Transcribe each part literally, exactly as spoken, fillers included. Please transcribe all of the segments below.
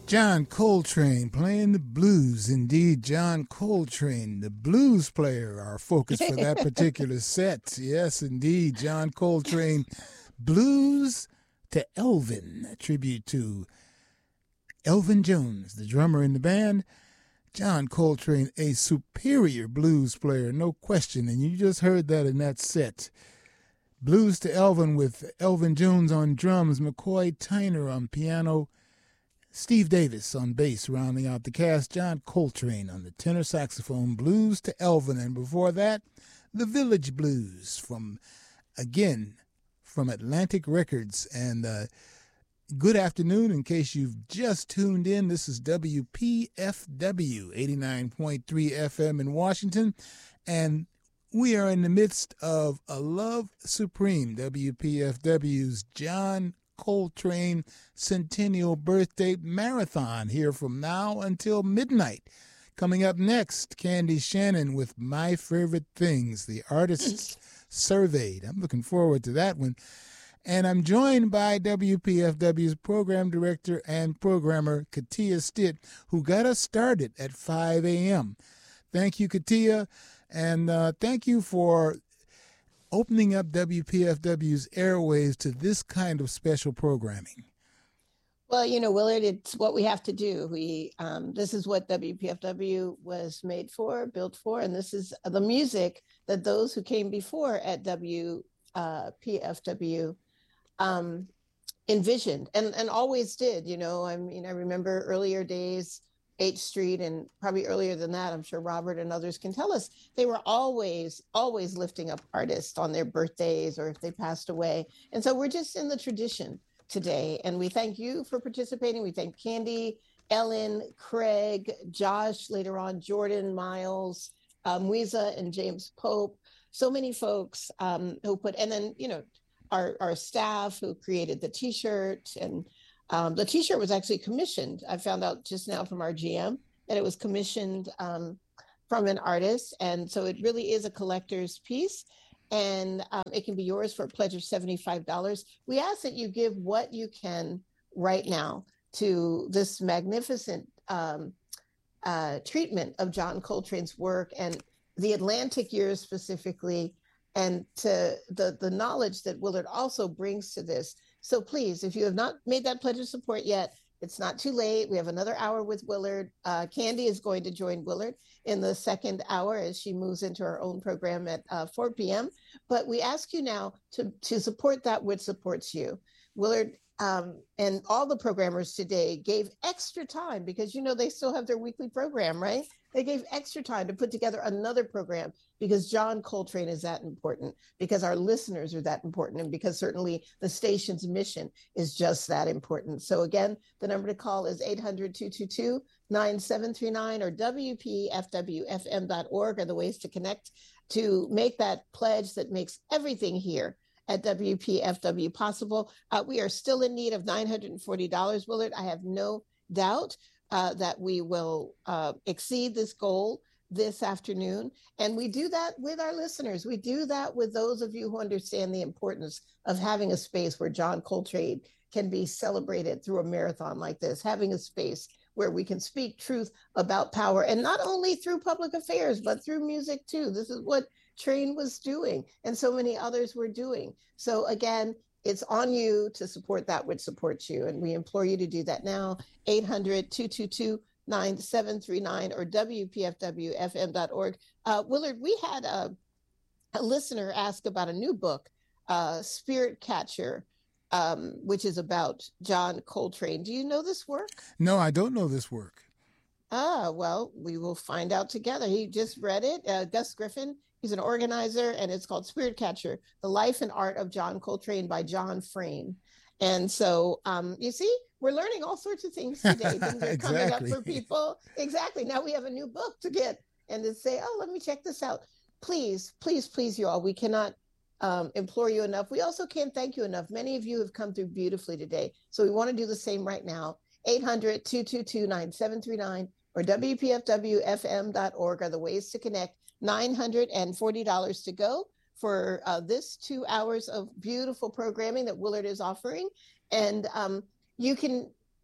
John Coltrane playing the blues. Indeed, John Coltrane, the blues player, our focus for that particular set. Yes, indeed, John Coltrane, Blues to Elvin, a tribute to Elvin Jones, the drummer in the band. John Coltrane, a superior blues player, no question, and you just heard that in that set. Blues to Elvin with Elvin Jones on drums, McCoy Tyner on piano, Steve Davis on bass, rounding out the cast, John Coltrane on the tenor saxophone, Blues to Elvin, and before that, The Village Blues from, again, from Atlantic Records. And uh, good afternoon, in case you've just tuned in. This is W P F W, eighty-nine point three F M in Washington, and we are in the midst of a Love Supreme, W P F W's John Coltrane Centennial Birthday Marathon, here from now until midnight. Coming up next, Candy Shannon with My Favorite Things, the Artists Surveyed. I'm looking forward to that one. And I'm joined by W P F W's program director and programmer, Katia Stitt, who got us started at five a.m. Thank you, Katia, and uh, thank you for opening up W P F W's airwaves to this kind of special programming. Well, you know, Willard, it's what we have to do. We um, this is what W P F W was made for, built for, and this is the music that those who came before at W P F W um, envisioned and, and always did. You know, I mean, I remember earlier days, H Street, and probably earlier than that, I'm sure Robert and others can tell us, they were always, always lifting up artists on their birthdays or if they passed away. And so we're just in the tradition today. And we thank you for participating. We thank Candy, Ellen, Craig, Josh, later on, Jordan, Miles, um, Muiza, and James Pope. So many folks um, who put, and then, you know, our, our staff who created the t-shirt, and Um, the t-shirt was actually commissioned. I found out just now from our G M that it was commissioned um, from an artist. And so it really is a collector's piece, and um, it can be yours for a pledge of seventy-five dollars. We ask that you give what you can right now to this magnificent um, uh, treatment of John Coltrane's work and the Atlantic years specifically, and to the, the knowledge that Willard also brings to this. So please, if you have not made that pledge of support yet, it's not too late. We have another hour with Willard. Uh, Candy is going to join Willard in the second hour as she moves into her own program at uh, four p.m. But we ask you now to, to support that which supports you. Willard um, and all the programmers today gave extra time because, you know, they still have their weekly program, right? They gave extra time to put together another program because John Coltrane is that important, because our listeners are that important, and because certainly the station's mission is just that important. So again, the number to call is eight hundred, two two two, nine seven three nine or W P F W F M dot org are the ways to connect to make that pledge that makes everything here at W P F W possible. Uh, we are still in need of nine hundred forty dollars, Willard. I have no doubt uh, that we will uh, exceed this goal this afternoon. And we do that with our listeners. We do that with those of you who understand the importance of having a space where John Coltrane can be celebrated through a marathon like this, having a space where we can speak truth about power, and not only through public affairs, but through music too. This is what Train was doing, and so many others were doing. So again, it's on you to support that which supports you. And we implore you to do that now. eight hundred, two two two, nine seven three nine or W P F W F M dot org. Uh, Willard, we had a, a listener ask about a new book, uh, Spirit Catcher, um, which is about John Coltrane. Do you know this work? No, I don't know this work. Ah, well, we will find out together. He just read it. Uh, Gus Griffin, he's an organizer, and it's called Spirit Catcher, The Life and Art of John Coltrane by John Frame. And so, um, you see, we're learning all sorts of things today. Things are Exactly. coming up for people. Exactly. Now we have a new book to get and to say, oh, let me check this out. Please, please, please, you all. We cannot um, implore you enough. We also can't thank you enough. Many of you have come through beautifully today. So we want to do the same right now. eight hundred, two two two, nine seven three nine or W P F W F M dot org are the ways to connect. nine hundred forty dollars to go for uh, this two hours of beautiful programming that Willard is offering. And um, you can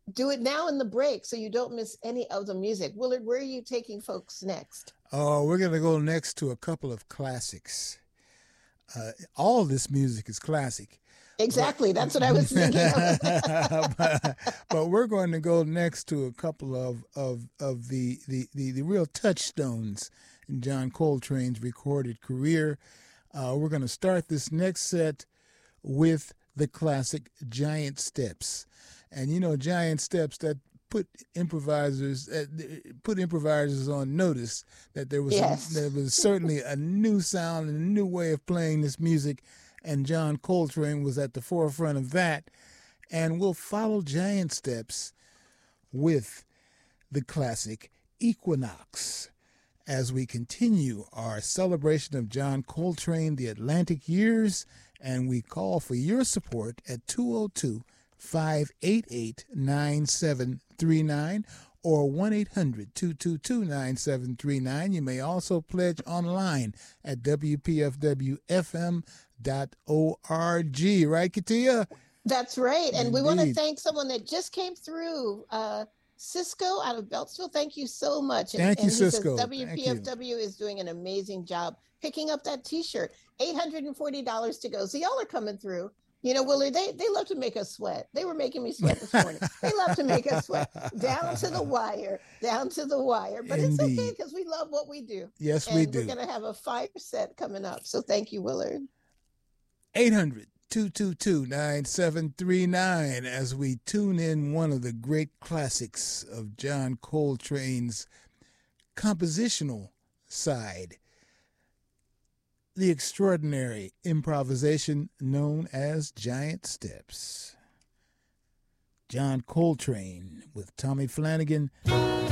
do it now in the break so you don't miss any of the music. Willard, where are you taking folks next? Oh, we're going to go next to a couple of classics. Uh, all this music is classic. Exactly. But, that's what I was thinking of. but, but we're going to go next to a couple of, of, of the, the, the, the real touchstones in John Coltrane's recorded career. Uh, we're going to start this next set with the classic Giant Steps. And, you know, Giant Steps, that put improvisers uh, put improvisers on notice that there was yes. a, there was certainly a new sound and a new way of playing this music, and John Coltrane was at the forefront of that. And we'll follow Giant Steps with the classic Equinox as we continue our celebration of John Coltrane, the Atlantic Years, and we call for your support at two oh two, five eight eight, nine seven three nine or one eight hundred, two two two, nine seven three nine. You may also pledge online at W P F W F M dot org. Right, Katia? That's right. And Indeed. We want to thank someone that just came through, uh, Cisco out of Beltsville. Thank you so much. And, Thank you, and he Cisco. Says W P F W is doing an amazing job picking up that T-shirt. eight hundred forty dollars to go. So y'all are coming through. You know, Willard, they, they love to make us sweat. They were making me sweat this morning. They love to make us sweat. Down to the wire, down to the wire. But Indeed. It's okay because we love what we do. Yes, and we do. We're going to have a fire set coming up. So thank you, Willard. eight hundred, two two two, nine seven three nine as we tune in one of the great classics of John Coltrane's compositional side, the extraordinary improvisation known as Giant Steps. John Coltrane with Tommy Flanagan.